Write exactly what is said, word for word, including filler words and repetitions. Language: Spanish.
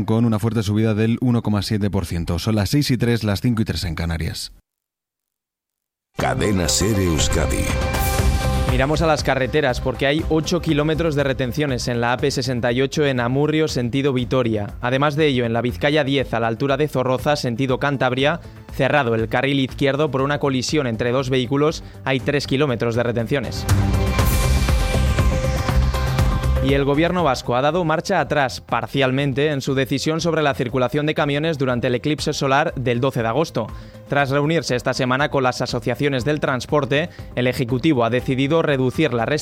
Gijón con una fuerte subida del uno coma siete por ciento. Son las seis y tres, las cinco y tres en Canarias. Cadena SER Euskadi. Miramos a las carreteras porque hay ocho kilómetros de retenciones en la A P sesenta y ocho en Amurrio, sentido Vitoria. Además de ello, en la Vizcaya diez, a la altura de Zorroza, sentido Cantabria, cerrado el carril izquierdo por una colisión entre dos vehículos, hay tres kilómetros de retenciones. Y el gobierno vasco ha dado marcha atrás, parcialmente, en su decisión sobre la circulación de camiones durante el eclipse solar del doce de agosto. Tras reunirse esta semana con las asociaciones del transporte, el Ejecutivo ha decidido reducir la restricción